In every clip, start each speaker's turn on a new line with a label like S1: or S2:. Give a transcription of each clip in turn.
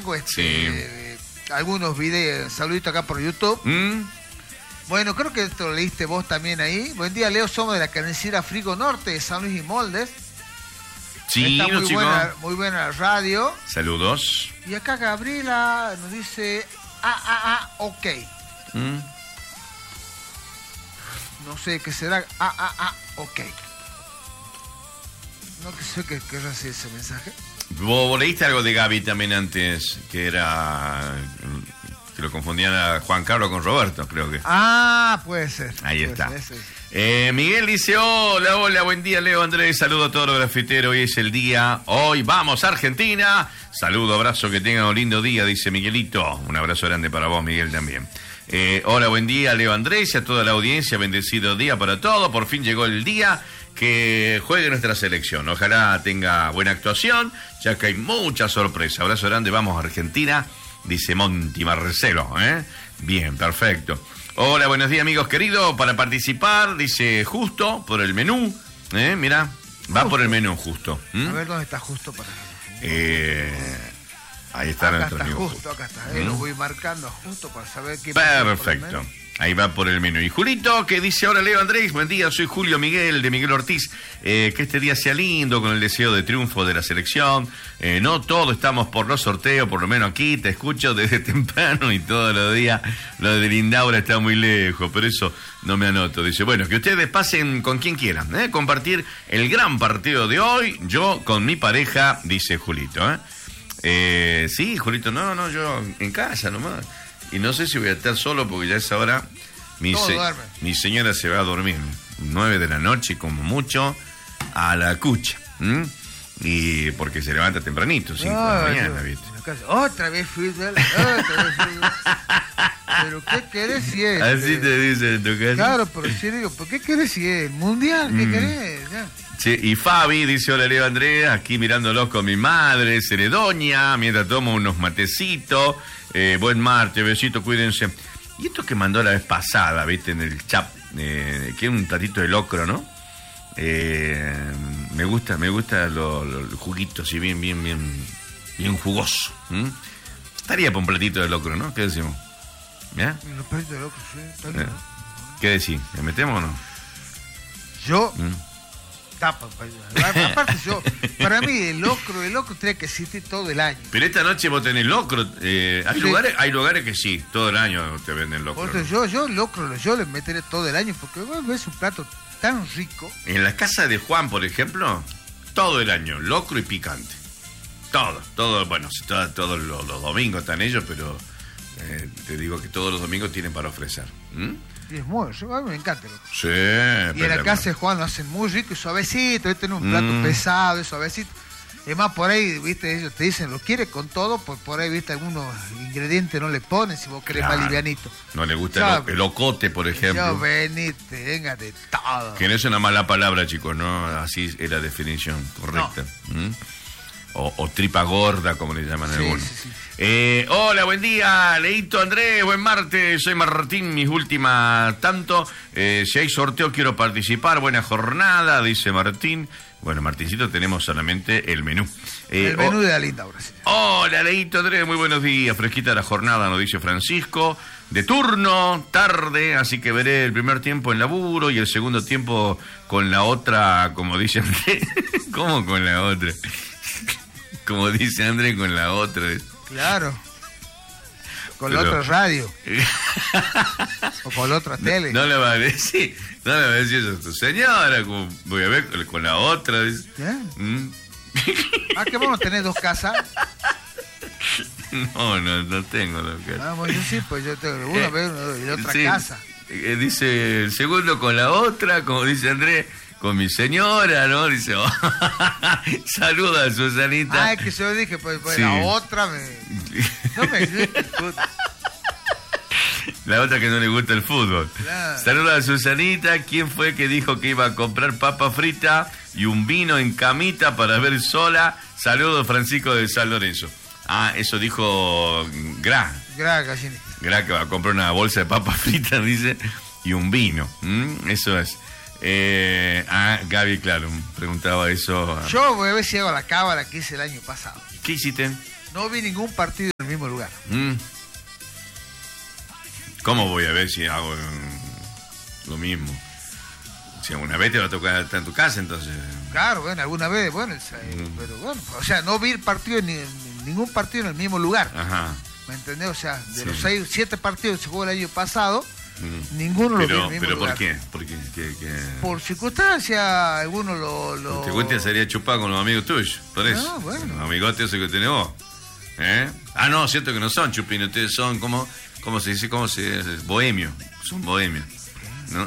S1: Sí.
S2: Algunos videos, saluditos acá por YouTube. Bueno, creo que esto lo leíste vos también ahí. Buen día, Leo, somos de la carnicera Frigo Norte de San Luis y Moldes.
S1: Sí,
S2: está
S1: los chicos.
S2: muy buena la radio.
S1: Saludos.
S2: Y acá Gabriela nos dice ok. No sé qué será ok. No sé qué querrá decir ese mensaje.
S1: Vos leíste algo de Gaby también antes, que era... que lo confundían a Juan Carlos con Roberto, creo que.
S2: Puede ser.
S1: Ahí está.
S2: Ser.
S1: Miguel dice, hola, buen día, Leo, Andrés, saludo a todos los grafiteros, hoy es el día, hoy vamos a Argentina, saludo, abrazo, que tengan un lindo día, dice Miguelito, un abrazo grande para vos, Miguel, también. Hola, buen día, Leo, Andrés, y a toda la audiencia, bendecido día para todos, por fin llegó el día que juegue nuestra selección, ojalá tenga buena actuación, ya que hay mucha sorpresa, abrazo grande, vamos a Argentina, dice Monty Marcelo, Bien, perfecto. Hola, buenos días, amigos queridos. Para participar, dice Justo, por el menú. Mira, va por el menú, Justo.
S2: A ver dónde está Justo para...
S1: Ahí está
S2: acá
S1: nuestro
S2: está
S1: amigo
S2: Justo, acá está. Lo voy marcando Justo para saber qué...
S1: Perfecto. Ahí va por el menú. Y Julito, que dice, hola Leo Andrés, buen día, soy Julio Miguel, de Miguel Ortiz. Que este día sea lindo, con el deseo de triunfo de la selección. No todos estamos por los sorteos, por lo menos aquí, te escucho desde temprano y todos los días. Lo de Lindaura está muy lejos, pero eso no me anoto. Dice, bueno, que ustedes pasen con quien quieran, compartir el gran partido de hoy, yo con mi pareja, dice Julito. Sí, Julito, no, yo en casa nomás. Y no sé si voy a estar solo porque ya es ahora mi señora se va a dormir 9 de la noche como mucho a la cucha. Y porque se levanta tempranito, 5 de la mañana, ¿viste?
S2: Otra vez fútbol. ¿Pero qué querés si es?
S1: Así te dicen en tu casa.
S2: Claro, pero si digo, ¿por qué querés si es? ¿Mundial? ¿Qué querés? Ya.
S1: Sí, y Fabi dice, hola Leo Andrés, aquí mirándolos con mi madre, Ceredonia, mientras tomo unos matecitos. Buen martes, besito, cuídense. Y esto que mandó la vez pasada, viste, en el chat, que es un platito de locro, ¿no? Me gusta los juguitos así bien jugoso. Estaría para un platito de locro, ¿no? ¿Qué decimos? ¿Ya?
S2: Los platitos de locro, sí. Está bien, ¿no?
S1: ¿Qué decís? ¿Le metemos o no?
S2: Yo... Aparte para mí el locro tiene que existir todo el año.
S1: Pero esta noche vos tenés locro, hay lugares que sí, todo el año te venden locro.
S2: Entonces, yo locro, yo le meteré todo el año porque vos ves un plato tan rico.
S1: En la casa de Juan, por ejemplo, todo el año, locro y picante. Todo, bueno, todos los domingos están ellos, pero te digo que todos los domingos tienen para ofrecer.
S2: Y es muy, a mí me encanta.
S1: Sí.
S2: Y en la casa de Juan lo hacen muy rico y suavecito, tiene un plato pesado y suavecito. Es más, por ahí, viste, ellos te dicen, lo quiere con todo, por ahí, viste, algunos ingredientes no le ponen si vos querés más livianito.
S1: No le gusta el ocote, por ejemplo.
S2: Yo venite, venga de todo.
S1: Que no es una mala palabra, chicos, ¿no? Así es la definición correcta. No. O tripa gorda, como le llaman algunos. Sí. Hola, buen día, Leito Andrés, buen martes, soy Martín, mis últimas tanto. Si hay sorteo quiero participar, buena jornada, dice Martín. Bueno, Martincito, tenemos solamente el menú.
S2: El menú de la Lindaura. Sí.
S1: Hola, Leito Andrés, muy buenos días, fresquita la jornada, nos dice Francisco. De turno, tarde, así que veré el primer tiempo en laburo y el segundo tiempo con la otra, como dice Andrés. ¿Cómo con la otra? Como dice Andrés, con la otra.
S2: Claro. Con la otra radio. O con la otra tele.
S1: No le va a decir eso a tu señora. Como voy a ver con la otra.
S2: Que vos no tenés dos casas.
S1: No tengo dos casas.
S2: Yo sí, pues yo tengo una vez y otra casa.
S1: Dice el segundo con la otra, como dice Andrés. Con mi señora, ¿no? Dice, saluda a Susanita.
S2: Es que yo dije, pues sí. La otra no me gusta.
S1: La otra que no le gusta el fútbol. Claro. Saluda a Susanita. ¿Quién fue que dijo que iba a comprar papa frita y un vino en camita para ver sola? Saludos, Francisco de San Lorenzo. Eso dijo Gra, que va a comprar una bolsa de papa frita, dice, y un vino. Eso es. Gaby, claro, preguntaba eso.
S2: Yo voy a ver si hago la cábala que hice el año pasado.
S1: ¿Qué hiciste?
S2: No vi ningún partido mismo lugar.
S1: ¿Cómo voy a ver si hago lo mismo? Si alguna vez te va a tocar estar en tu casa, entonces...
S2: Claro, bueno, alguna vez, bueno, pero bueno, o sea, no vi el partido ningún partido en el mismo lugar.
S1: Ajá.
S2: ¿Me entendés? O sea, de los 7 partidos que se jugó el año pasado, ninguno lo vi en el mismo lugar.
S1: ¿Pero por qué?
S2: Por circunstancias, algunos lo...
S1: Te gusta sería chupar con los amigos tuyos, por eso.
S2: No, bueno.
S1: Los amigotes que tenés vos. Ah, no, cierto que no son chupines, ustedes son como... ¿Cómo se dice? Bohemio. Son bohemios. ¿No?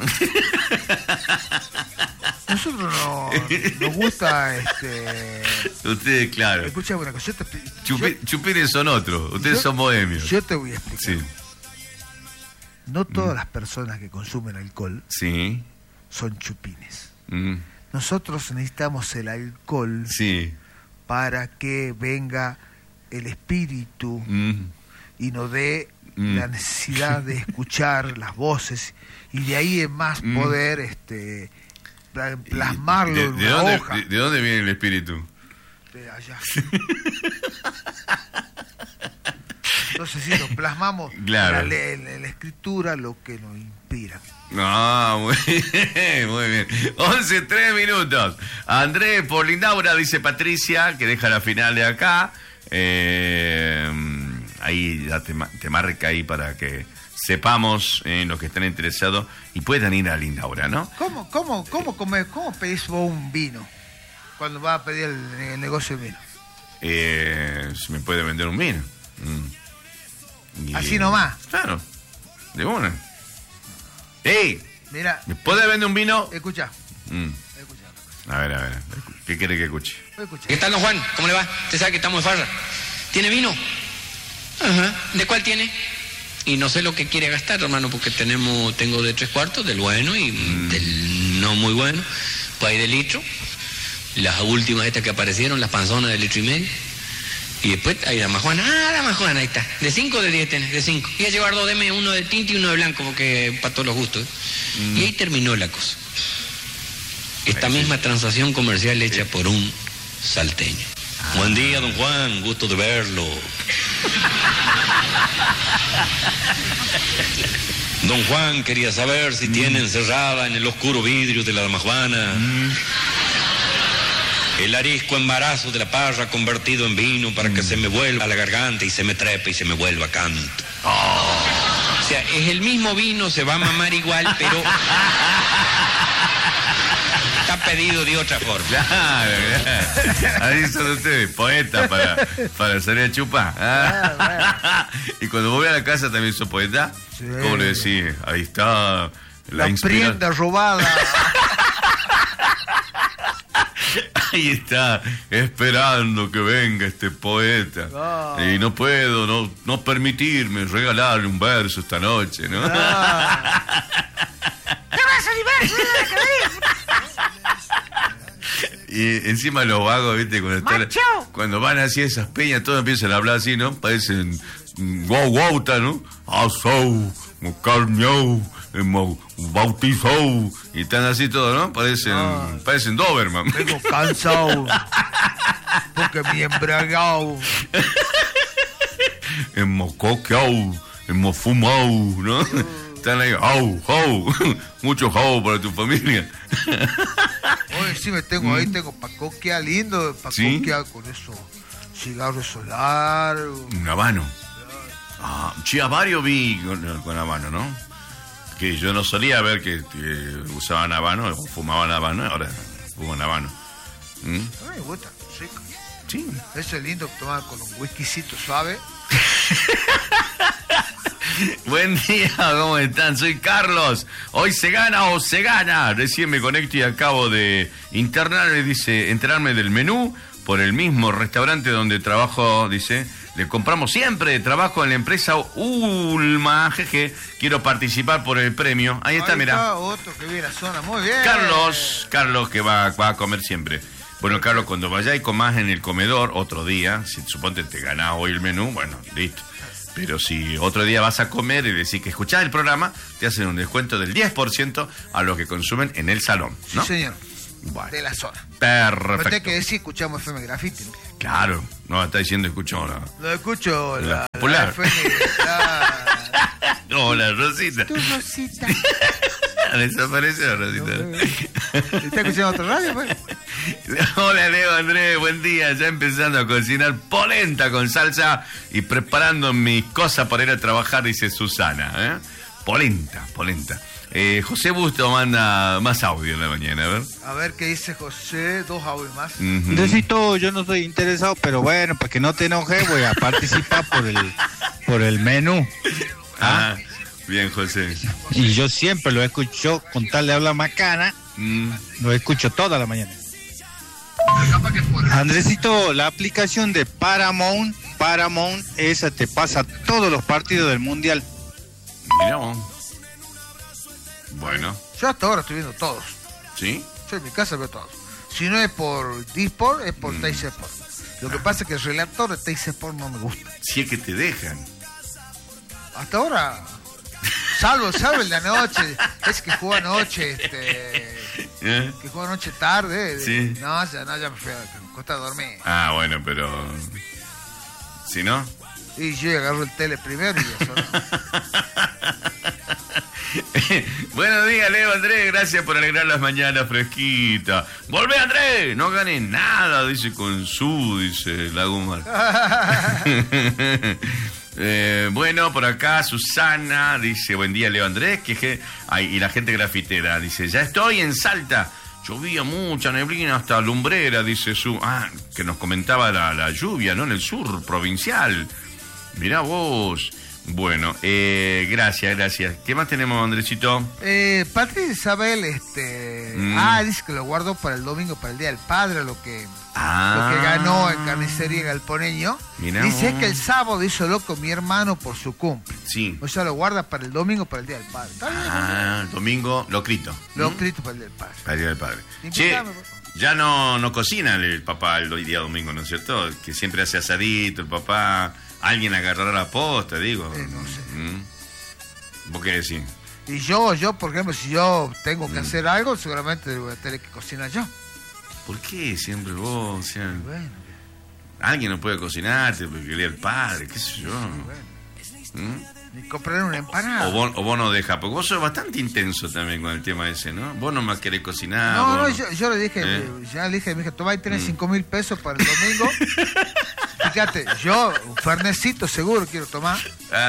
S2: Nosotros nos gusta
S1: Ustedes, claro.
S2: Escucha una cosa.
S1: Chupines son otros. Ustedes son bohemios.
S2: Yo te voy a explicar.
S1: Sí.
S2: No todas las personas que consumen alcohol
S1: Sí.
S2: son chupines.
S1: Mm.
S2: Nosotros necesitamos el alcohol
S1: Sí.
S2: para que venga el espíritu y nos dé la necesidad de escuchar las voces y de ahí en más poder plasmarlo en una hoja.
S1: ¿De dónde viene el espíritu?
S2: De allá. Entonces si lo plasmamos
S1: Claro.
S2: en la escritura lo que nos inspira.
S1: Ah, muy bien. 11:03 minutos. Andrés por Lindaura, dice Patricia, que deja la final de acá. Ahí ya te marca ahí para que sepamos los que están interesados y puedan ir a Lindaura, ¿no?
S2: ¿Cómo pedís vos un vino cuando vas a pedir el negocio de vino?
S1: Si me puede vender un vino.
S2: Así nomás.
S1: Claro, de una. ¡Ey!
S2: Mira.
S1: ¿Me puede vender un vino?
S2: Escucha.
S1: A ver. ¿Qué quiere que escuche?
S3: ¿Qué tal, don Juan? ¿Cómo le va? Usted sabe que estamos de farra. ¿Tiene vino? Ajá. ¿De cuál tiene? Y no sé lo que quiere gastar, hermano, porque tengo de 3/4, del bueno y del no muy bueno. Pues hay de litro. Las últimas estas que aparecieron, las panzonas de 1,5 litros. Y después hay dama Juana. Ah, dama Juana, ahí está. ¿De 5 o de 10 tenés? De 5. Y a llevar 2 deme, uno de tinto y uno de blanco, porque para todos los gustos. Y ahí terminó la cosa. Esta misma transacción comercial hecha por un salteño. Buen día, don Juan, gusto de verlo. Don Juan quería saber si tiene encerrada en el oscuro vidrio de la dama Juana el arisco embarazo de la parra convertido en vino para que se me vuelva a la garganta y se me trepe y se me vuelva canto. O sea, es el mismo vino, se va a mamar igual, pero está pedido de otra forma.
S1: Claro. Ahí son ustedes, poetas para salir a chupar. Y cuando voy a la casa también sos poeta.
S2: Sí.
S1: ¿Cómo le decís? Ahí está
S2: la prenda robada.
S1: Ahí está, esperando que venga este poeta. Y no puedo no permitirme regalarle un verso esta noche, ¿no?
S2: ¿Qué verso ni verso?
S1: Y encima los vagos, ¿viste? Cuando van así a esas peñas, todos empiezan a hablar así, ¿no? Parecen guauta, ¿no? Asou, carniou, bautizou. Y están así todos, ¿no? Parecen Doberman.
S2: Tengo cansado. Porque me he embriagado.
S1: Hemos coqueado, hemos fumado, ¿no? Están ahí, mucho jau para tu familia.
S2: Oye, sí me tengo ahí, tengo pa' coquear lindo, pa' coquear con eso, cigarro solar.
S1: Un habano. A varios vi con habano, ¿no? Que yo no solía ver que usaban habano, o fumaban habano, ahora fuman habano.
S2: Me gusta, rico.
S1: Sí.
S2: Eso es lindo tomar con un whiskycito suave.
S1: Buen día, ¿cómo están? Soy Carlos. Hoy se gana o se gana. Recién me conecto y acabo de enterarme del menú por el mismo restaurante donde trabajo, dice. Le compramos siempre, trabajo en la empresa Ulma, jeje. Quiero participar por el premio. Ahí está, mirá.
S2: Otro que viene a zona, muy bien.
S1: Carlos que va a comer siempre. Bueno, Carlos, cuando vayáis comás en el comedor otro día, si suponte te ganás hoy el menú, bueno, listo. Pero si otro día vas a comer y decís que escuchás el programa, te hacen un descuento del 10% a los que consumen en el salón, ¿no?
S2: Sí, señor.
S1: Bueno.
S2: de la zona.
S1: Perfecto.
S2: No tengo que decir, escuchamos FM Graffiti, ¿no?
S1: Claro, no está diciendo escucho ahora.
S2: Lo escucho
S1: La
S2: la
S1: popular.
S2: FM.
S1: Hola, Rosita.
S2: Tu Rosita.
S1: Desapareció, Rosita.
S2: ¿Está escuchando otra radio, pues?
S1: Hola, Leo Andrés, buen día. Ya empezando a cocinar polenta con salsa y preparando mis cosas para ir a trabajar, dice Susana. Polenta. José Busto manda más audio en la mañana, a ver.
S2: A ver qué dice José, 2 audios más.
S4: Necesito, yo no estoy interesado, pero bueno, para que no te enojes, voy a participar por el menú.
S1: Bien, José.
S4: Y yo siempre lo escucho, con tal de hablar macana, lo escucho toda la mañana. Andresito, la aplicación de Paramount, esa te pasa todos los partidos del Mundial.
S1: Mirá vos. Bueno,
S2: Yo hasta ahora estoy viendo todos.
S1: ¿sí?
S2: Yo en mi casa veo todos. Si no es por Disport, es por Teis Sport. Lo que pasa es que el relator de Teis Sport no me gusta.
S1: Si es que te dejan.
S2: Hasta ahora, salvo el de anoche, es que juega anoche,
S1: ¿Eh?
S2: que juega anoche tarde.
S1: Sí.
S2: No, ya me fui a me cuesta dormir.
S1: Ah, bueno, pero... ¿Si no?
S2: Y yo agarro el tele primero y eso, ¿no?
S1: Buenos días, Leo Andrés, gracias por alegrar las mañanas fresquitas. ¡Volvé, Andrés! No gané nada, dice dice Lagumar. Bueno, por acá Susana dice, buen día, Leo Andrés, y la gente grafitera dice, ya estoy en Salta. Llovía mucha neblina hasta Lumbrera, dice que nos comentaba la lluvia, ¿no? En el sur provincial. Mirá vos. Bueno, gracias. ¿Qué más tenemos, Andresito?
S2: Patricia Isabel, dice que lo guardó para el domingo, para el Día del Padre, lo que ganó en Carnicería Galponeño.
S1: Mirá
S2: Dice
S1: vos.
S2: que el sábado hizo loco mi hermano por su cumple.
S1: Sí.
S2: O sea, lo guarda para el domingo, para el Día del Padre. ¿Está bien?
S1: Domingo, locrito.
S2: Lo escrito para el Día del Padre.
S1: Para el Día del Padre.
S2: Invítame,
S1: Che,
S2: por favor.
S1: ya no cocina el papá el día domingo, ¿no es cierto? Que siempre hace asadito el papá. Alguien agarrará la posta, digo.
S2: No sé.
S1: ¿Vos qué decís?
S2: Y yo, por ejemplo, si yo tengo que hacer algo, seguramente voy a tener que cocinar yo.
S1: ¿Por qué siempre vos? O sea,
S2: Bueno,
S1: alguien no puede cocinarte porque el día del padre, qué sé yo.
S2: y comprar una empanada.
S1: O vos no dejas, porque vos sos bastante intenso también con el tema ese, ¿no? Vos no más querés cocinar.
S2: No,
S1: vos
S2: yo le dije, ya le dije, me dije, toma y tenés 5.000 pesos para el domingo. Fíjate, yo un fernecito seguro quiero tomar.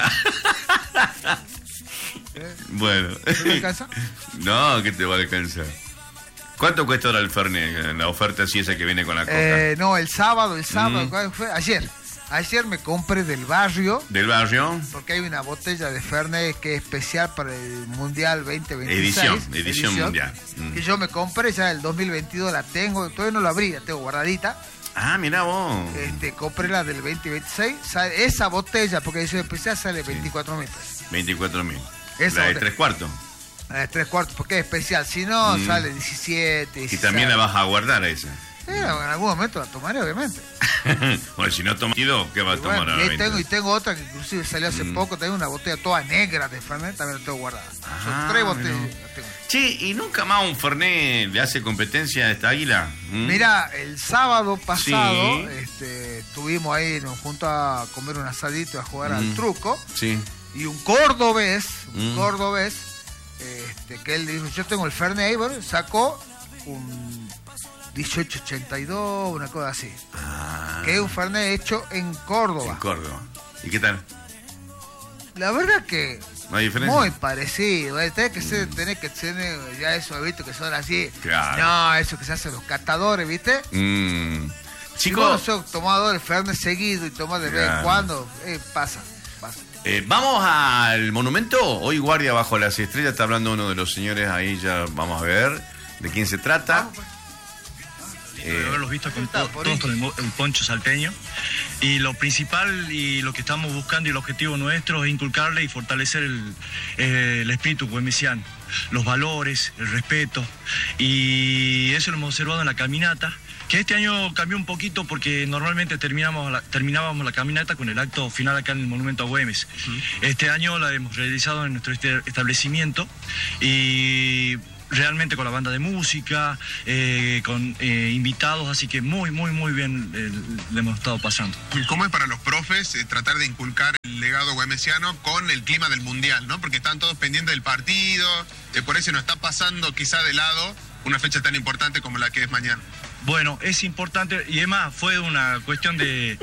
S1: Bueno.
S2: ¿No me alcanza?
S1: No, que te va a alcanzar. ¿Cuánto cuesta ahora el Fernet? La oferta así esa que viene con la coca.
S2: No, el sábado, ¿cuál fue? Ayer me compré del barrio,
S1: ¿Del barrio?
S2: porque hay una botella de Fernet que es especial para el Mundial 2026.
S1: Edición mundial.
S2: Que yo me compré, ya el 2022 la tengo, todavía no la abrí, la tengo guardadita.
S1: Ah, mirá vos.
S2: Compré la del 2026, esa botella, porque edición especial sale 24.000 pesos.
S1: 24.000.
S2: Esa
S1: La de
S2: botella.
S1: 3/4.
S2: La de 3/4, porque es especial, si no sale 17, 16.
S1: Y también la vas a guardar a esa.
S2: En algún momento la tomaré, obviamente.
S1: Bueno, si no tomas, ¿qué vas a
S2: Y
S1: tomar
S2: bueno,
S1: ahora?
S2: y tengo otra que inclusive salió hace poco, también una botella toda negra de Fernet, también la tengo guardada. Son 3 botellas.
S1: Mirá.
S2: Las tengo.
S1: Che, ¿y nunca más un Fernet le hace competencia a esta águila?
S2: Mira, el sábado pasado
S1: Sí.
S2: estuvimos ahí, nos juntamos a comer un asadito y a jugar al truco.
S1: Sí.
S2: Y un cordobés, que él dijo, yo tengo el Fernet ahí, bueno, sacó un 1882, una cosa así. Que es un Fernet hecho en Córdoba.
S1: En Córdoba. ¿Y qué tal?
S2: La verdad que
S1: ¿No hay diferencia?
S2: muy parecido. Tenés que tener ya esos visto que son así.
S1: Claro.
S2: No, eso que se hacen los catadores, ¿viste? Si vos
S1: Chicos,
S2: sos tomador de Fernet seguido y tomás de vez en
S1: Claro.
S2: cuando, pasa.
S1: vamos al monumento. Hoy guardia bajo las estrellas. Está hablando uno de los señores ahí. Ya vamos a ver de quién se trata.
S2: Vamos, pues.
S5: De haberlos visto con todos con el poncho salteño, y lo principal y lo que estamos buscando y el objetivo nuestro es inculcarle y fortalecer el espíritu güemesiano, los valores, el respeto, y eso lo hemos observado en la caminata, que este año cambió un poquito porque normalmente terminábamos la caminata con el acto final acá en el Monumento a Güemes. Este año la hemos realizado en nuestro establecimiento y realmente con la banda de música, con invitados, así que muy bien le hemos estado pasando.
S6: ¿Cómo es para los profes tratar de inculcar el legado güemesiano con el clima del Mundial, ¿no? Porque están todos pendientes del partido, por eso nos está pasando quizá de lado una fecha tan importante como la que es mañana.
S5: Bueno, es importante, y además fue una cuestión de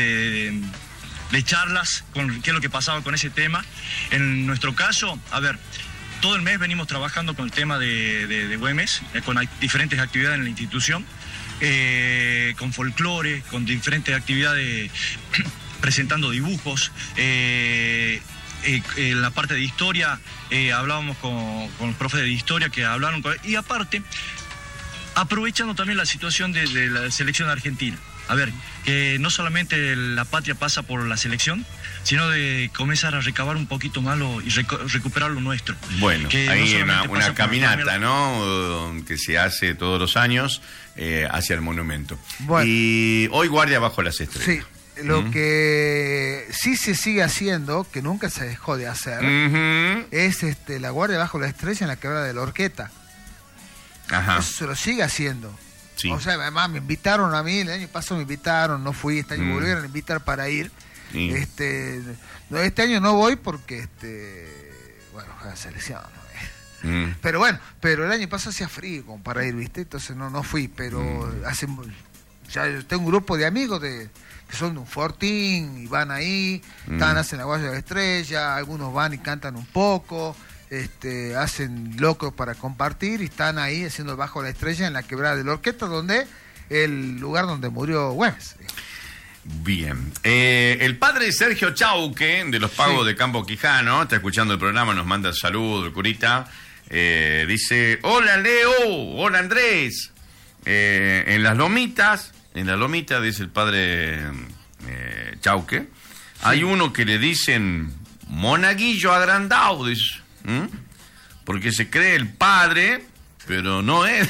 S5: charlas con qué es lo que pasaba con ese tema. En nuestro caso, a ver, todo el mes venimos trabajando con el tema de Güemes, con diferentes actividades en la institución, con folclore, con diferentes actividades, presentando dibujos. En la parte de historia, hablábamos con los profes de historia que hablaron y aparte, aprovechando también la situación de la selección argentina. A ver, que no solamente la patria pasa por la selección, sino de comenzar a recabar un poquito más y recuperar lo nuestro.
S1: Bueno,
S5: que
S1: hay
S5: no
S1: una caminata, ¿no? Que se hace todos los años hacia el monumento.
S2: Bueno.
S1: Y hoy guardia bajo las estrellas.
S2: Sí, lo que sí se sigue haciendo, que nunca se dejó de hacer, es la guardia bajo la estrella en la quebrada de la Horqueta.
S1: Ajá.
S2: Eso se lo sigue haciendo.
S1: Sí.
S2: O sea, además me invitaron a mí, el año pasado me invitaron, no fui, este año me volvieron a invitar para ir.
S1: Sí.
S2: Este año no voy porque, bueno, la selección, ¿no? Pero bueno, pero el año pasado hacía frío como para ir, ¿viste? Entonces no fui, pero ya yo tengo un grupo de amigos que son de un fortín y van ahí, hacen la guardia de la estrella, algunos van y cantan un poco. Hacen locos para compartir y están ahí haciendo bajo la estrella en la quebrada de la Horqueta, donde el lugar donde murió Güemes.
S1: Bien. El padre Sergio Chauque, de los Pagos de Campo Quijano, está escuchando el programa, nos manda el saludo, el curita. Dice: hola Leo, hola Andrés. En las lomitas, dice el padre Chauque, hay uno que le dicen monaguillo agrandado, dice. Porque se cree el padre, pero no es.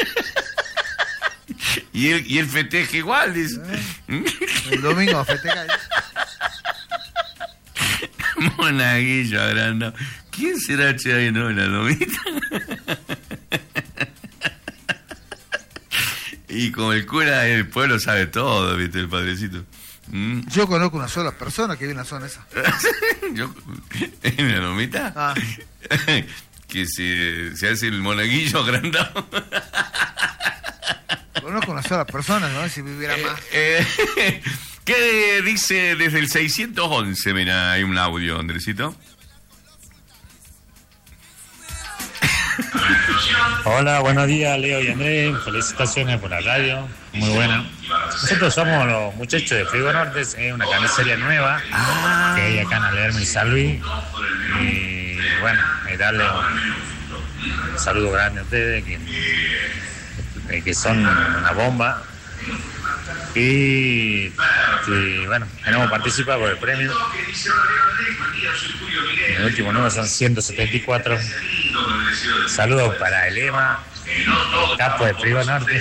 S1: y él festeja igual, dice.
S2: El domingo festeja.
S1: Monaguillo agrandado. ¿Quién será ahí, no, en la lomita? Y como el cura del pueblo sabe todo, ¿viste? El padrecito.
S2: Yo conozco una sola persona que vive en la zona esa.
S1: ¿En la lomita?
S2: Ah.
S1: Que se hace el monaguillo agrandado.
S2: Conozco una sola persona, no sé si viviera más.
S1: ¿Qué dice desde el 611? Mira, hay un audio, Andresito.
S7: Hola, buenos días Leo y Andrés, felicitaciones por la radio, muy buena. Nosotros somos los muchachos de Frigo Norte, es una carnicería nueva que hay acá en Alerme y San Luis. Y bueno, darle un saludo grande a ustedes, que son una bomba. Y bueno, queremos participar por el premio. El último número son 174. Saludos para el EMA, capo de Frigo Norte.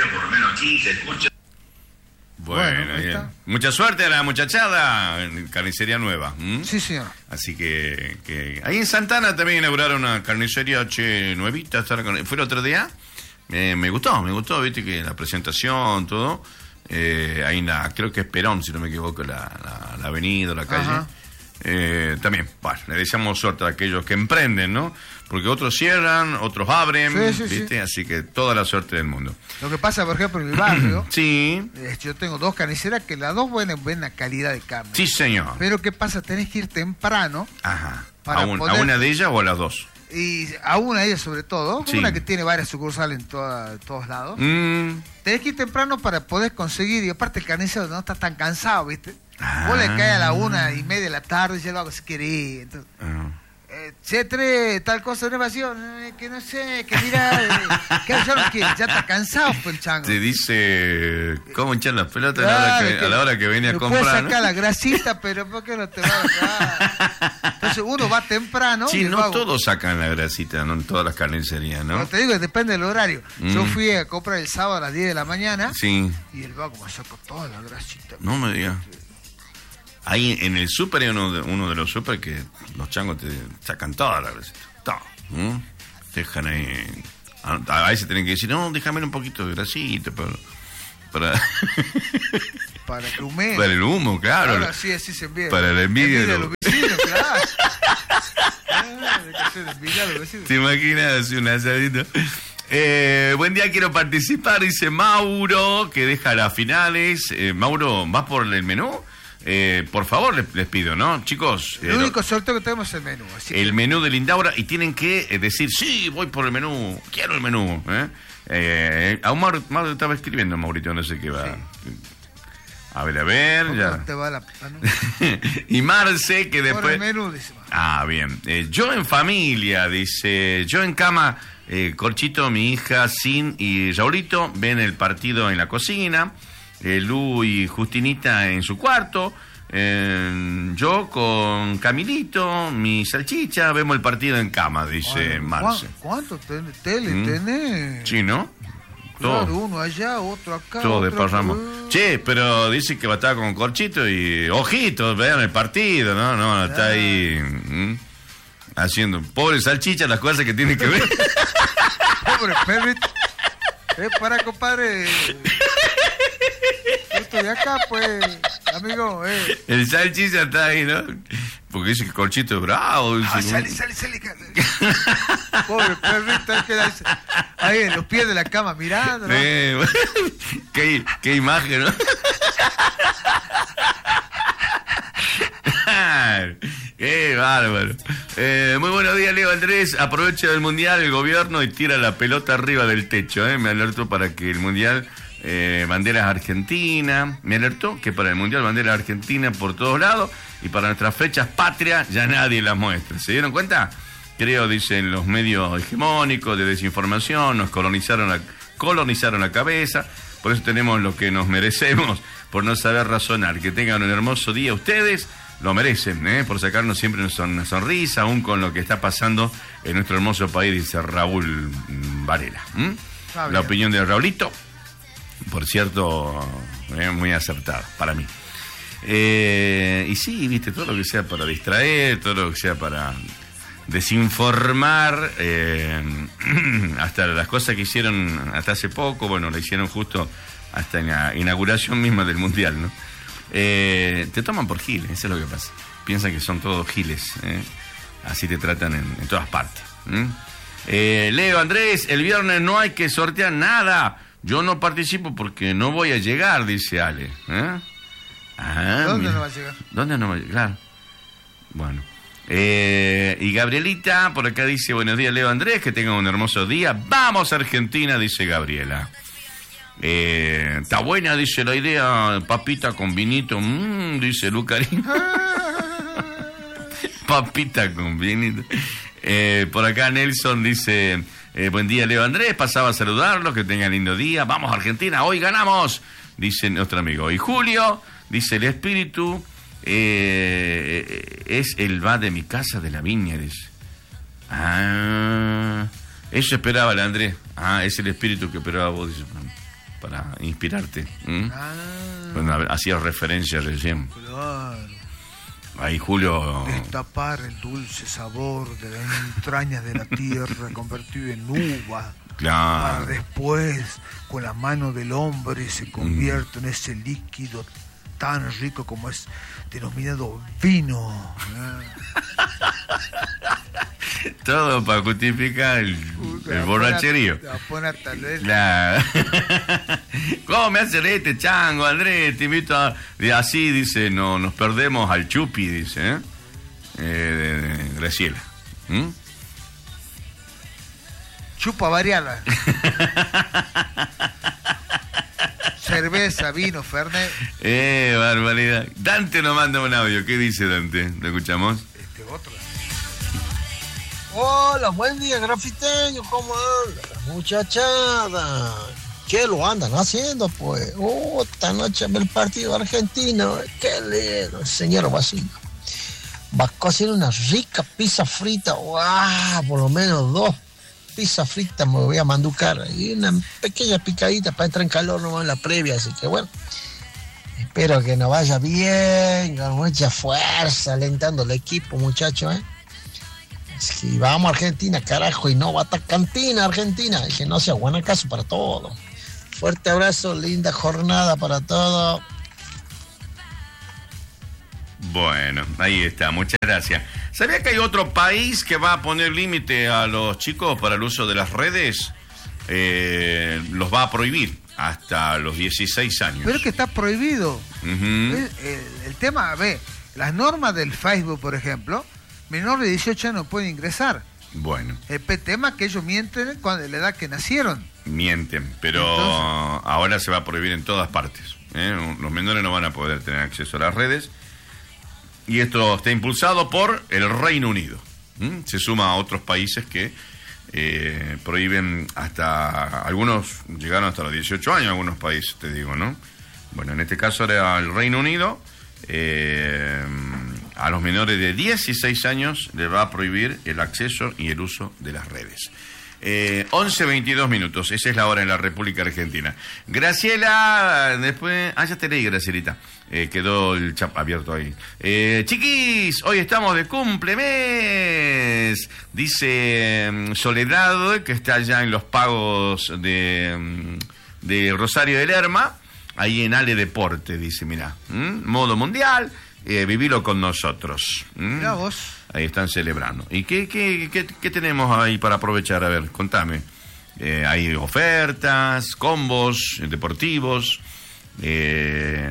S1: Bueno, bien. Mucha suerte a la muchachada en carnicería nueva.
S2: Sí, señor.
S1: Así que ahí en Santana también inauguraron una carnicería nuevita. ¿Fue el otro día? Me gustó, viste que la presentación, todo. Ahí creo que es Perón, si no me equivoco, la avenida, la calle. También, bueno, le deseamos suerte a aquellos que emprenden, ¿no? Porque otros cierran, otros abren, ¿viste? Sí. Así que toda la suerte del mundo.
S2: Lo que pasa, por ejemplo, en mi barrio,
S1: sí.
S2: Yo tengo dos carniceras que las dos buena calidad de carne.
S1: Sí, señor.
S2: Pero ¿qué pasa? Tenés que ir temprano.
S1: Ajá. ¿A una de ellas o a las dos?
S2: Y a una de ellas sobre todo,
S1: sí.
S2: Una que tiene varias sucursales en todos lados. Tenés que ir temprano para poder conseguir, y aparte el carnicero no está tan cansado, ¿viste? Vos le caes a la 1:30 de la tarde y ya lo hago si querés. Entonces, C3, tal cosa de evasión, que no sé, que mira, que yo no quiero, ya está cansado pues, el chango.
S1: Te dice cómo hinchar las pelotas a la hora que viene a comprar.
S2: Puedes sacar la grasita, pero ¿por qué no te va a sacar? Entonces uno va temprano.
S1: Sí, no todos sacan la grasita, no en todas las carnicerías, ¿no?
S2: Pero te digo que depende del horario. Yo fui a comprar el sábado a las 10 de la mañana.
S1: Sí.
S2: Y el vago me sacó toda la grasita.
S1: No me digas. Ahí en el súper hay uno de los súper que los changos te sacan toda la grasita. Todo. Dejan ahí A veces tienen que decir, no, déjame un poquito de grasita para
S2: que humee.
S1: Para el humo, claro.
S2: Ahora sí, así se envía.
S1: Para la envidia de los
S2: vecinos, claro. Envidia de los vecinos.
S1: ¿Te imaginas así un asadito? Buen día, quiero participar, dice Mauro, que deja las finales. Mauro, ¿vas por el menú? Por favor, les pido, ¿no? Chicos.
S2: El único sorteo que tenemos es el menú.
S1: El menú del Indaura, y tienen que decir, sí, voy por el menú, quiero el menú. Aún Mauro estaba escribiendo, Maurito, no sé qué va. Sí. A ver, ya.
S2: Te va
S1: Y Marce, que después...
S2: Por el menú, dice.
S1: Bien. Yo en familia, dice, yo en cama, Corchito, mi hija, Sin y Raulito ven el partido en la cocina. Lu y Justinita en su cuarto, yo con Camilito, mi salchicha, vemos el partido en cama, dice Marce.
S2: ¿Cuánto tele tenés?
S1: Sí, ¿no?
S2: Claro,
S1: todo.
S2: uno allá, otro acá.
S1: Todo
S2: otro
S1: desparramos. Che, pero dice que va a estar con Corchito y ojitos, vean el partido, no, está ahí haciendo, pobre salchicha, las cosas que tiene que ver.
S2: Pobre perrito. Para, compadre. Esto de acá, pues, amigo,
S1: El salchicha está ahí, ¿no? Porque dice que Corchito es bravo.
S2: Sale. Pobre perrito, ahí en los pies de la cama mirando, ¿no?
S1: Qué imagen, ¿no? Qué bárbaro. Muy buenos días, Leo Andrés. Aprovecha del Mundial el gobierno y tira la pelota arriba del techo. Me alertó para que el Mundial... banderas argentinas, me alertó que para el Mundial banderas argentinas por todos lados y para nuestras fechas patrias ya nadie las muestra. ¿Se dieron cuenta? Creo, dicen los medios hegemónicos de desinformación, nos colonizaron la cabeza, por eso tenemos lo que nos merecemos, por no saber razonar. Que tengan un hermoso día ustedes, lo merecen, por sacarnos siempre una sonrisa, aún con lo que está pasando en nuestro hermoso país, dice Raúl Varela. La opinión de Raulito, por cierto, muy acertada para mí. Y sí, viste, todo lo que sea para distraer, todo lo que sea para desinformar, hasta las cosas que hicieron hasta hace poco, bueno, la hicieron justo hasta en la inauguración misma del Mundial, ¿no? Te toman por giles, eso es lo que pasa. Piensan que son todos giles, así te tratan en todas partes. Leo Andrés, el viernes no hay que sortear nada. Yo no participo porque no voy a llegar, dice Ale.
S2: ¿Dónde no va a llegar?
S1: ¿Dónde no va a llegar? Claro. Bueno. Y Gabrielita, por acá dice, buenos días, Leo Andrés, que tengan un hermoso día. Vamos, Argentina, dice Gabriela. Está buena, dice la idea, papita con vinito, dice Lucarín. Papita con vinito. Por acá Nelson dice... buen día, Leo Andrés, pasaba a saludarlos, que tengan lindo día. Vamos, Argentina, hoy ganamos, dice nuestro amigo. Y Julio, dice, el espíritu es el va de mi casa de la viña, dice. Eso esperaba el Andrés. Es el espíritu que esperaba vos, dice, para inspirarte. Bueno, hacía referencia recién.
S2: Claro.
S1: Ahí Julio...
S2: Destapar el dulce sabor de las entrañas de la tierra convertido en uva.
S1: Claro.
S2: Para después, con la mano del hombre, se convierte en ese líquido tan rico como es denominado vino.
S1: Todo para justificar el borracherío. ¿Cómo me hace este chango, Andrés? Te invito a... Así, dice, no nos perdemos al Chupi, dice, de Graciela.
S2: Chupa variada. Cerveza, vino, Fernet.
S1: Barbaridad. Dante nos manda un audio. ¿Qué dice Dante? ¿Lo escuchamos?
S2: Otro.
S8: Hola, buen día, grafiteño, ¿cómo anda? Muchachada, ¿qué lo andan haciendo, pues? Esta noche el partido argentino, qué lindo, señor Basilo. Va a cocinar una rica pizza frita, por lo menos 2 pizzas fritas me voy a manducar, y una pequeña picadita para entrar en calor nomás en la previa, así que bueno, espero que nos vaya bien, con mucha fuerza, alentando al equipo, muchachos, Si vamos a Argentina, carajo, y no va a estar cantina Argentina. Y que no sea Guanacazo para todo. Fuerte abrazo, linda jornada para todo.
S1: Bueno, ahí está, muchas gracias. ¿Sabía que hay otro país que va a poner límite a los chicos para el uso de las redes? Los va a prohibir hasta los 16 años.
S2: Pero es que está prohibido.
S1: Uh-huh.
S2: El tema, las normas del Facebook, por ejemplo, menor de 18 años no pueden ingresar.
S1: Bueno.
S2: El tema es que ellos mienten cuando la edad que nacieron.
S1: Mienten, pero entonces, ahora se va a prohibir en todas partes. Los menores no van a poder tener acceso a las redes. Y esto está impulsado por el Reino Unido. Se suma a otros países que prohíben hasta... Algunos llegaron hasta los 18 años, algunos países, te digo, ¿no? Bueno, en este caso era el Reino Unido. A los menores de 16 años les va a prohibir el acceso y el uso de las redes. 11:22 minutos, esa es la hora en la República Argentina. Graciela, después... ya te leí, Gracielita. Quedó el chat abierto ahí. Chiquis, hoy estamos de cumplemes. Dice Soledad, que está allá en los pagos de Rosario de Lerma, ahí en Ale Deporte, dice, mirá, modo mundial, vivilo con nosotros.
S2: Mirá vos.
S1: Ahí están celebrando. ¿Y qué tenemos ahí para aprovechar? A ver, contame. Hay ofertas, combos deportivos. Que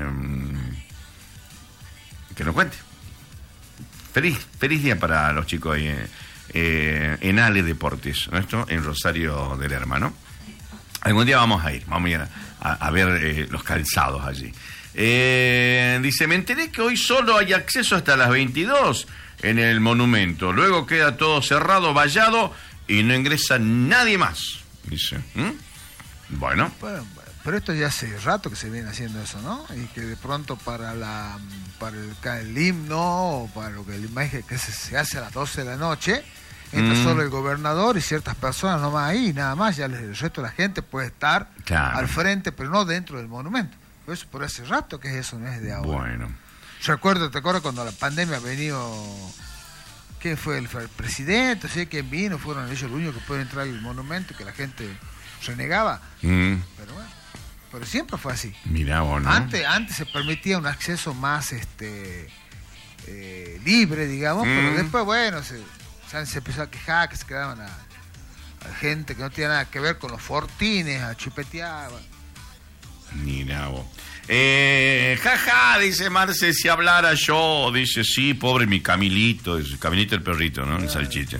S1: nos cuente. Feliz día para los chicos ahí en Ale Deportes, ¿no? Esto en Rosario del Lerma, ¿no? Algún día vamos a ir a ver los calzados allí. Dice, me enteré que hoy solo hay acceso hasta las 22 en el monumento. Luego queda todo cerrado, vallado y no ingresa nadie más. Dice. Bueno.
S2: Pero esto ya hace rato que se viene haciendo eso, ¿no? Y que de pronto para el himno o para lo que el imagen que se hace a las 12 de la noche, entra solo el gobernador y ciertas personas nomás ahí, nada más. Ya el resto de la gente puede estar al frente, pero no dentro del monumento. Eso por hace rato que eso, no es de ahora.
S1: Bueno.
S2: ¿Te acuerdas cuando la pandemia ha venido? ¿Quién fue el presidente? ¿Sí? ¿Quién vino? Fueron ellos los únicos que pueden entrar al monumento, que la gente renegaba. Pero bueno, pero siempre fue así.
S1: Mirá vos, ¿no?
S2: Antes se permitía un acceso más libre, digamos, pero después, bueno, se empezó a quejar que se quedaban a gente que no tenía nada que ver con los fortines, a chupetear.
S1: Mirá vos. Jaja, dice Marce, si hablara yo, dice, sí, pobre mi Camilito, dice, Camilito el perrito, ¿no? El salchicha.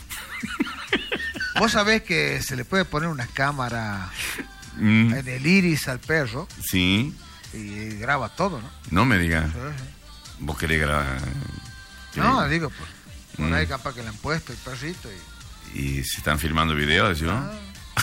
S2: Vos sabés que se le puede poner una cámara en el iris al perro.
S1: Sí.
S2: Y graba todo, ¿no?
S1: No me digas. ¿Vos querés grabar?
S2: No, digo, por ahí capaz que le han puesto el perrito.
S1: ¿Y se están filmando videos, decís, no?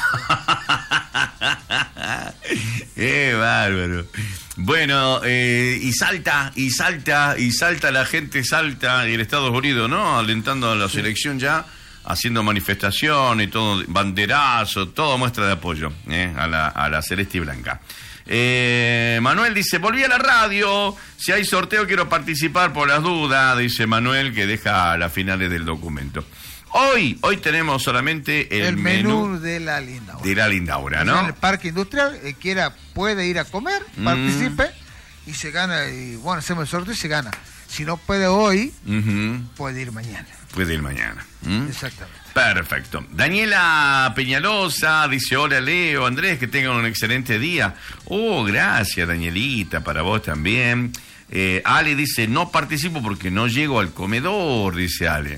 S1: ¡Qué bárbaro! Bueno, y salta la gente, salta y el Estados Unidos, ¿no? Alentando a la selección ya, haciendo manifestaciones, todo, banderazo, todo muestra de apoyo a la celeste y blanca. Manuel dice, volví a la radio, si hay sorteo quiero participar por las dudas, dice Manuel, que deja las finales del documento. Hoy tenemos solamente el menú
S2: de la Lindaura.
S1: De la Lindaura, ¿no?
S2: En el Parque Industrial, el quiera puede ir a comer, participe y se gana. Y bueno, hacemos el sorteo y se gana. Si no puede hoy, puede ir mañana.
S1: Puede ir mañana.
S2: Exactamente.
S1: Perfecto. Daniela Peñalosa dice, hola Leo, Andrés, que tengan un excelente día. Oh, gracias Danielita, para vos también. Ale dice, no participo porque no llego al comedor, dice Ale.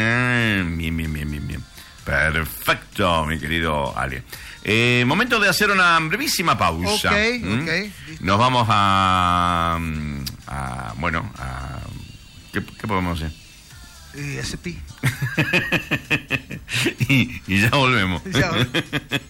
S1: Bien. Perfecto, mi querido Ale. Momento de hacer una brevísima pausa.
S2: Ok.
S1: Nos vamos a ¿qué podemos hacer?
S2: SP.
S1: y ya volvemos.